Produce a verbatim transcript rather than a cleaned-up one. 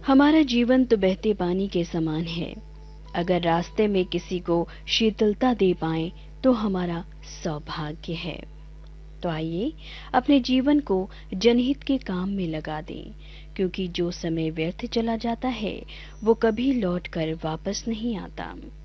हमारा जीवन तो बहते पानी के समान है। अगर रास्ते में किसी को शीतलता दे पाएं तो हमारा सौभाग्य है। तो आइए अपने जीवन को जनहित के काम में लगा दें, क्योंकि जो समय व्यर्थ चला जाता है वो कभी लौट कर वापस नहीं आता।